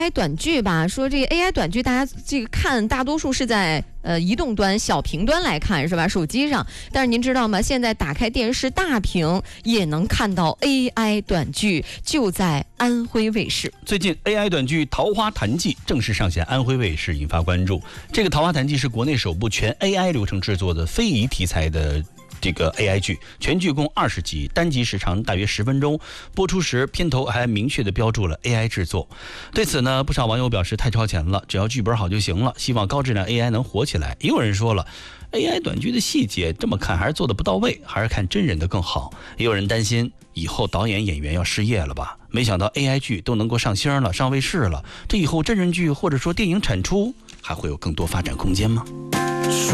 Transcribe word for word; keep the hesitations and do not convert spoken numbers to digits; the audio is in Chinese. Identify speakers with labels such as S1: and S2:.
S1: A I 短剧吧，说这个 A I 短剧，大家这个看大多数是在呃移动端小屏端来看，是吧？手机上，但是您知道吗？现在打开电视大屏也能看到 A I 短剧，就在安徽卫视。
S2: 最近 A I 短剧《桃花潭记》正式上线安徽卫视，引发关注。这个《桃花潭记》是国内首部全 A I 流程制作的非遗题材的这个 A I 剧，全剧共二十集，单集时长大约十分钟。播出时片头还明确的标注了 A I 制作。对此呢，不少网友表示太超前了，只要剧本好就行了，希望高质量 A I 能火起来。也有人说了， A I 短剧的细节这么看还是做的不到位，还是看真人的更好。也有人担心以后导演演员要失业了吧？没想到 A I 剧都能够上星了，上卫视了，这以后真人剧或者说电影产出还会有更多发展空间吗？